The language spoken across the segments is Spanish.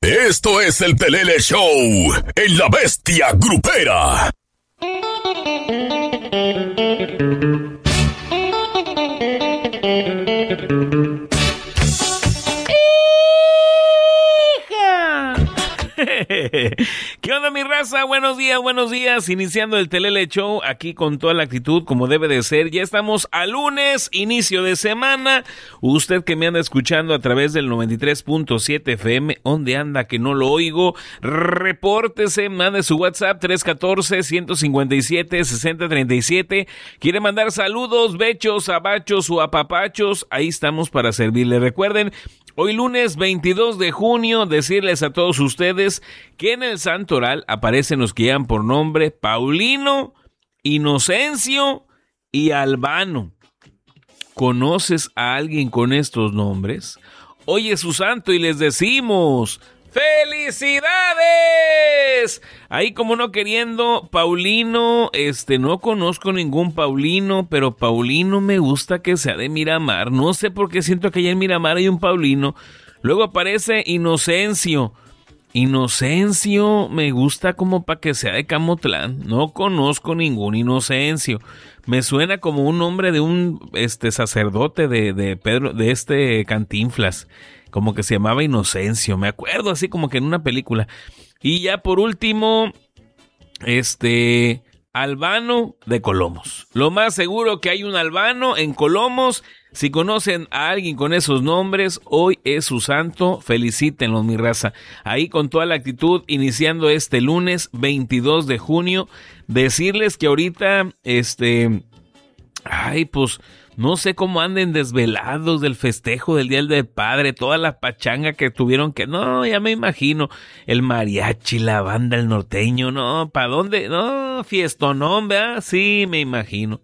Esto es el Pelele Show en La Bestia Grupera. ¿Qué onda, mi raza? Buenos días. Iniciando el Telele Show aquí con toda la actitud como debe de ser. Ya estamos a lunes, inicio de semana. Usted que me anda escuchando a través del 93.7 FM, ¿dónde anda que no lo oigo? Repórtese, mande su WhatsApp 314-157-6037. ¿Quiere mandar saludos, bechos, abachos o apapachos? Ahí estamos para servirle. Recuerden, hoy lunes 22 de junio, decirles a todos ustedes que en el Santoral aparecen los que llevan por nombre Paulino, Inocencio y Albano. ¿Conoces a alguien con estos nombres? Hoy es su santo y les decimos ¡felicidades! Ahí como no queriendo, Paulino, no conozco ningún Paulino, pero Paulino me gusta que sea de Miramar. No sé por qué siento que allá en Miramar hay un Paulino. Luego aparece Inocencio. Inocencio me gusta como para que sea de Camotlán. No conozco ningún Inocencio. Me suena como un nombre de un sacerdote de Pedro, de Cantinflas. Como que se llamaba Inocencio, me acuerdo así como que en una película. Y ya por último, Albano de Colomos. Lo más seguro que hay un Albano en Colomos. Si conocen a alguien con esos nombres, hoy es su santo, felicítenlos, mi raza. Ahí con toda la actitud, iniciando este lunes 22 de junio, decirles que ahorita, pues no sé cómo anden desvelados del festejo del Día del Padre, toda la pachanga que tuvieron que... No, ya me imagino, el mariachi, la banda, el norteño, no, ¿para dónde? No, fiestonón, ¿verdad? Sí, me imagino.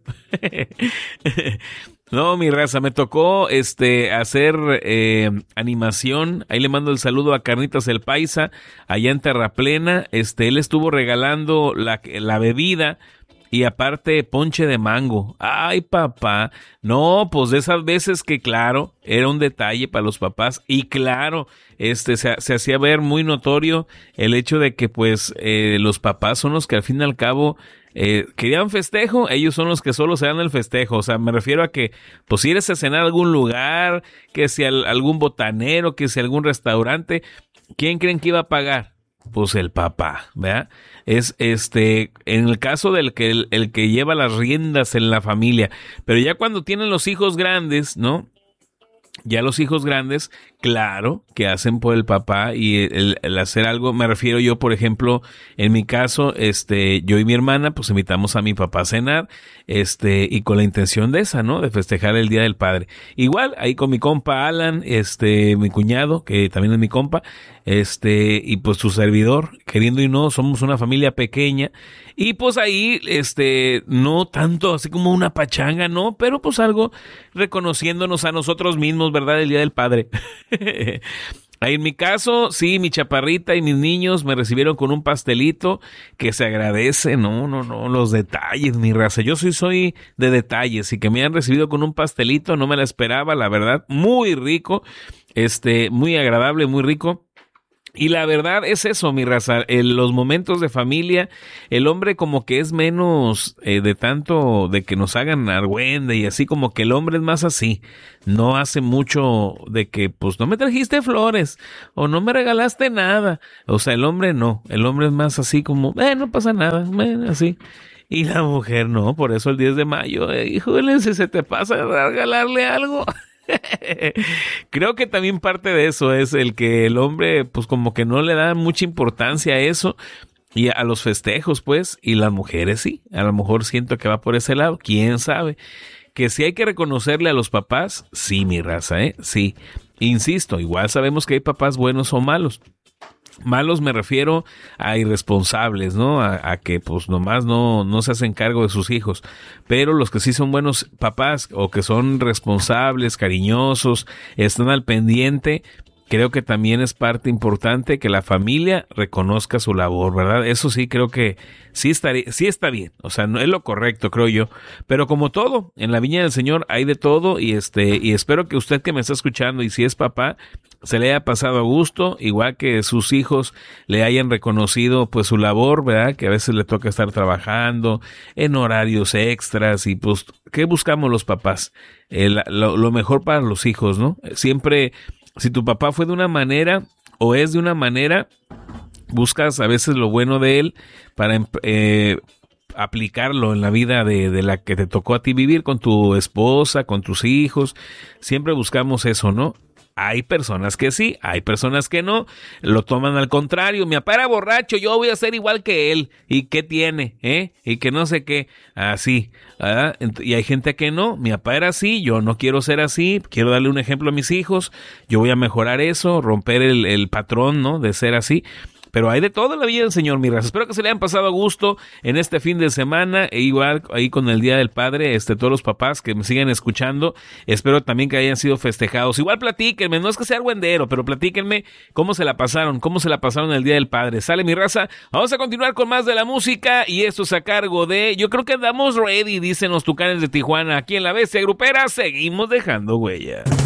No, mi raza, me tocó hacer animación. Ahí le mando el saludo a Carnitas el Paisa, allá en Terraplena. Él estuvo regalando la bebida y aparte ponche de mango. Ay, papá. No, pues de esas veces que claro, era un detalle para los papás. Y claro, se hacía ver muy notorio el hecho de que pues los papás son los que al fin y al cabo querían festejo, ellos son los que solo se dan el festejo. O sea, me refiero a que pues si eres a cenar a algún lugar, que si algún botanero, que si algún restaurante, ¿quién creen que iba a pagar? Pues el papá, ¿verdad? Es en el caso del que el que lleva las riendas en la familia. Pero ya cuando tienen los hijos grandes, ¿no? Ya los hijos grandes, claro, que hacen por el papá y el hacer algo, me refiero yo, por ejemplo, en mi caso, yo y mi hermana, pues invitamos a mi papá a cenar, y con la intención de esa, ¿no? De festejar el Día del Padre. Igual, ahí con mi compa Alan, mi cuñado, que también es mi compa, y pues su servidor, queriendo y no, somos una familia pequeña, y pues ahí, no tanto así como una pachanga, ¿no? Pero pues algo reconociéndonos a nosotros mismos, ¿verdad? El Día del Padre. Ahí en mi caso, sí, mi chaparrita y mis niños me recibieron con un pastelito que se agradece, no, los detalles, mi raza. Yo soy de detalles y que me hayan recibido con un pastelito, no me la esperaba, la verdad, muy rico, muy agradable, muy rico. Y la verdad es eso, mi raza, en los momentos de familia, el hombre como que es menos de tanto de que nos hagan argüende y así, como que el hombre es más así, no hace mucho de que pues no me trajiste flores o no me regalaste nada, o sea, el hombre no, el hombre es más así como, no pasa nada, así. Y la mujer no, por eso el 10 de mayo, híjole, si se te pasa regalarle algo... Creo que también parte de eso es el que el hombre pues como que no le da mucha importancia a eso y a los festejos pues, y las mujeres sí, a lo mejor siento que va por ese lado, quién sabe. Que si hay que reconocerle a los papás, sí, mi raza, sí, insisto, igual sabemos que hay papás buenos o malos. Malos me refiero a irresponsables, ¿no? A que pues nomás no se hacen cargo de sus hijos. Pero los que sí son buenos papás o que son responsables, cariñosos, están al pendiente, creo que también es parte importante que la familia reconozca su labor, ¿verdad? Eso sí, creo que sí está bien, o sea, no es lo correcto, creo yo, pero como todo, en la viña del Señor hay de todo y espero que usted que me está escuchando y si es papá, se le haya pasado a gusto, igual que sus hijos le hayan reconocido pues su labor, ¿verdad? Que a veces le toca estar trabajando en horarios extras y pues, ¿qué buscamos los papás? Lo mejor para los hijos, ¿no? Siempre, si tu papá fue de una manera o es de una manera, buscas a veces lo bueno de él para aplicarlo en la vida de la que te tocó a ti vivir con tu esposa, con tus hijos. Siempre buscamos eso, ¿no? Hay personas que sí, hay personas que no, lo toman al contrario. Mi papá era borracho, yo voy a ser igual que él. ¿Y qué tiene? Y que no sé qué. Así. ¿Verdad? Y hay gente que no, mi papá era así, yo no quiero ser así, quiero darle un ejemplo a mis hijos, yo voy a mejorar eso, romper el patrón, ¿no? De ser así. Pero hay de todo en la vida del Señor, mi raza. Espero que se le hayan pasado a gusto en este fin de semana. E igual ahí con el Día del Padre, todos los papás que me siguen escuchando, espero también que hayan sido festejados. Igual platíquenme, no es que sea argüendero, pero platíquenme cómo se la pasaron el Día del Padre. Sale, mi raza. Vamos a continuar con más de la música y esto es a cargo de... Yo creo que andamos ready, dicen los Tucanes de Tijuana. Aquí en La Bestia Grupera seguimos dejando huella.